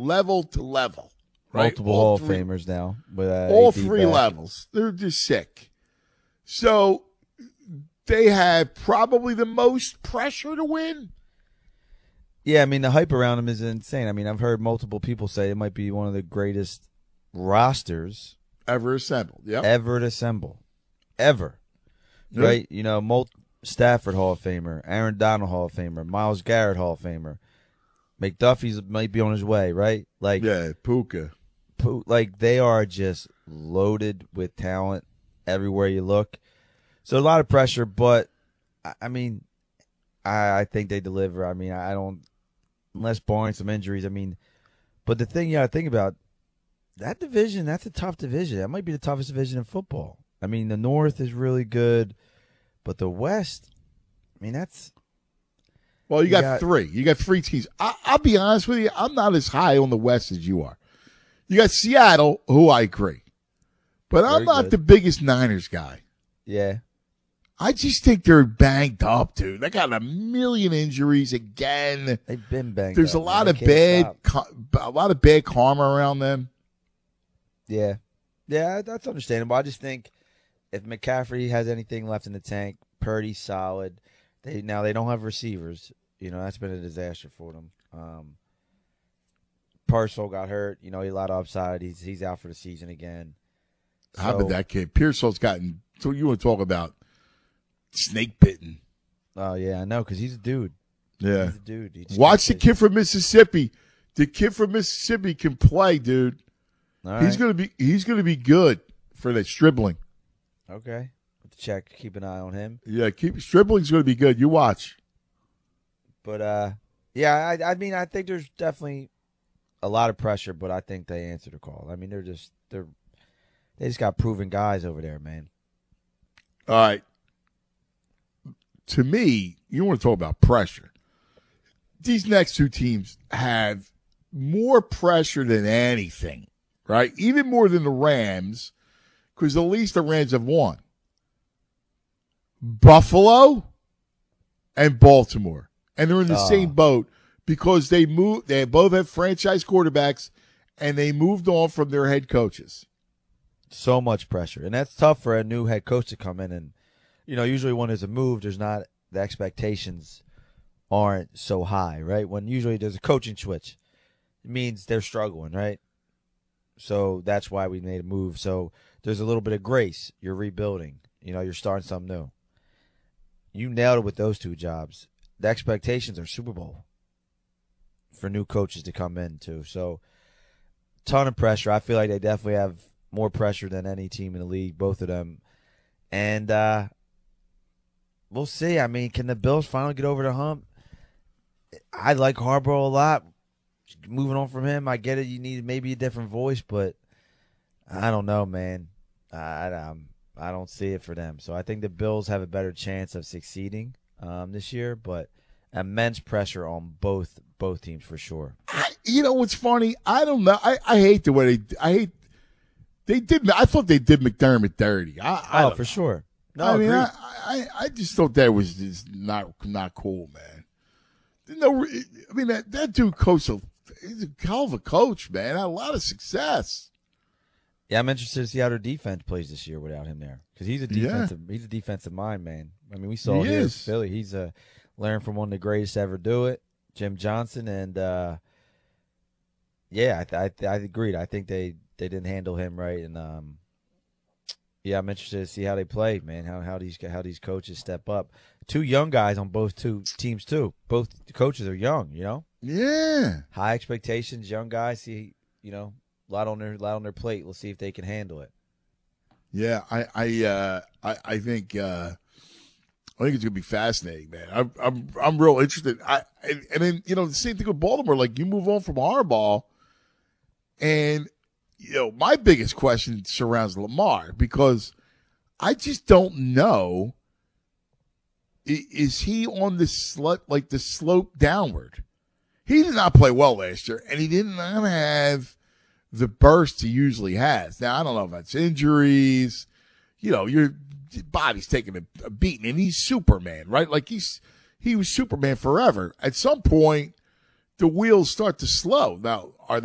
level to level. Right? Multiple Hall of Famers now. With all AD three back. levels. They're just sick. So they have probably the most pressure to win. Yeah, I mean, the hype around him is insane. I mean, I've heard multiple people say it might be one of the greatest rosters Ever assembled. Yep. ever to assemble. Ever. Yep. Right? You know, Stafford Hall of Famer, Aaron Donald Hall of Famer, Myles Garrett Hall of Famer. McDuffie's might be on his way, right? Like, Yeah, Puka. like they are just loaded with talent everywhere you look. So a lot of pressure, but I mean, I think they deliver. I mean, I don't, unless barring some injuries. I mean, but the thing you got to think about, that division, that's a tough division. That might be the toughest division in football. I mean, the North is really good, but the West, I mean, that's. Well, you got three. You got three teams. I'll be honest with you. I'm not as high on the West as you are. You got Seattle, who I agree. But I'm not the biggest Niners guy. Yeah. I just think they're banged up, dude. They got a million injuries again. They've been banged There's up. a lot of bad karma around them. Yeah. Yeah, that's understandable. I just think if McCaffrey has anything left in the tank, Purdy's solid. They don't have receivers. You know, that's been a disaster for them. Purcell got hurt. You know, he had a lot of upside. He's out for the season again. How about that kid? Pearsall's gotten. So you want to talk about snake bitten? Oh yeah, I know, because he's a dude. Yeah, he's a dude. Watch the kid from Mississippi. The kid from Mississippi can play, dude. All right. He's gonna be good for that Stribling. Okay, check. Keep an eye on him. Yeah, Stribling's gonna be good. You watch. But yeah, I mean, I think there's definitely a lot of pressure, but I think they answered the call. I mean, they just got proven guys over there, man. All right. To me, you want to talk about pressure. These next two teams have more pressure than anything, right? Even more than the Rams, because at least the Rams have won. Buffalo and Baltimore. And they're in the same boat because they both have franchise quarterbacks, and they moved on from their head coaches. So much pressure. And that's tough for a new head coach to come in. And, you know, usually when there's a move, the expectations aren't so high, right? When usually there's a coaching switch, it means they're struggling, right? So that's why we made a move. So there's a little bit of grace. You're rebuilding. You know, you're starting something new. You nailed it with those two jobs. The expectations are Super Bowl for new coaches to come in, too. So, ton of pressure. I feel like they definitely have more pressure than any team in the league, both of them. And we'll see. I mean, can the Bills finally get over the hump? I like Harbaugh a lot. Moving on from him, I get it. You need maybe a different voice, but I don't know, man. I don't see it for them. So I think the Bills have a better chance of succeeding this year, but immense pressure on both teams for sure. You know what's funny? I don't know. I hate the way they did. I thought they did McDermott dirty. For sure. No, I mean, I just thought that was just not cool, man. No, I mean that dude he's a hell of a coach, man. Had a lot of success. Yeah, I'm interested to see how their defense plays this year without him there, because he's a defensive mind, man. I mean, we saw it here in Philly. He's learned from one of the greatest to ever do it, Jim Johnson, and yeah, I agreed. I think they didn't handle him right, and yeah, I'm interested to see how they play, man. How these coaches step up. Two young guys on both two teams too. Both coaches are young, you know. Yeah. High expectations, young guys. See, you know, a lot on their plate. We'll see if they can handle it. Yeah, I think it's gonna be fascinating, man. I'm real interested. And then you know the same thing with Baltimore. Like you move on from Harbaugh, and you know my biggest question surrounds Lamar because I just don't know. Is he on the slope downward? He did not play well last year, and he did not have the burst he usually has. Now, I don't know if that's injuries. You know, your body's taking a beating, and he's Superman, right? Like he was Superman forever. At some point, the wheels start to slow. Now, are